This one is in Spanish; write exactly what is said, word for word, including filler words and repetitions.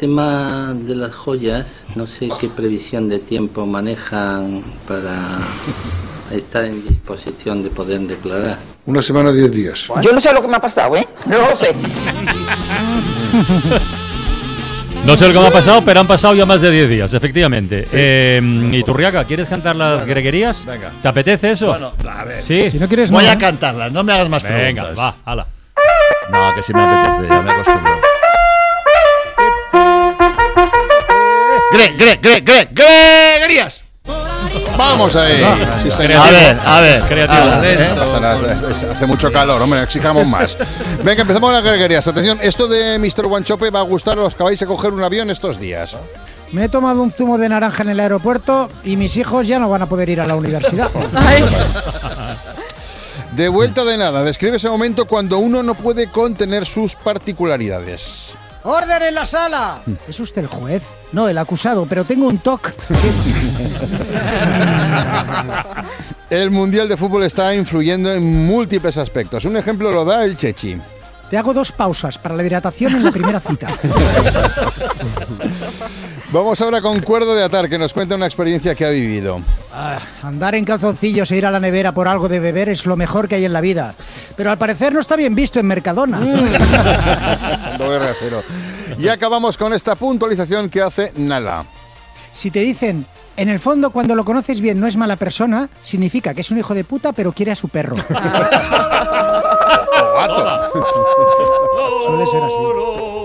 tema de las joyas, no sé qué previsión de tiempo manejan para estar en disposición de poder declarar. Una semana, diez días. Yo no sé lo que me ha pasado, ¿eh? No lo sé. No sé lo que me ha pasado, pero han pasado ya más de diez días, efectivamente. Sí. Eh, Iturriaga, ¿quieres cantar las bueno, greguerías? Venga. ¿Te apetece eso? Bueno, a ver. Sí. Si no quieres, voy no, a cantarlas, no me hagas más venga, preguntas. Venga, va, hala. No, que sí me apetece, ya me acostumbro. Gre, gre, gre, gre, greguerías. Vamos ahí. Ah, sí, a ver, a ver. Ah, ¿eh? Hace mucho calor, hombre, exijamos más. Venga, empezamos con las greguerías. Atención, esto de mister Guanchope va a gustar a los que vais a coger un avión estos días. Me he tomado un zumo de naranja en el aeropuerto y mis hijos ya no van a poder ir a la universidad. De vuelta de nada, describe ese momento cuando uno no puede contener sus particularidades. ¡Orden en la sala! ¿Es usted el juez? No, el acusado, pero tengo un toc. El Mundial de Fútbol está influyendo en múltiples aspectos. Un ejemplo lo da el Chechi. Te hago dos pausas para la hidratación en la primera cita. Vamos ahora con Cuerdo de Atar, que nos cuenta una experiencia que ha vivido. Ah, andar en calzoncillos e ir a la nevera por algo de beber es lo mejor que hay en la vida. Pero al parecer no está bien visto en Mercadona. Doble rasero. Y acabamos con esta puntualización que hace Nala. Si te dicen, en el fondo cuando lo conoces bien no es mala persona, significa que es un hijo de puta pero quiere a su perro. O gato. Suele ser así.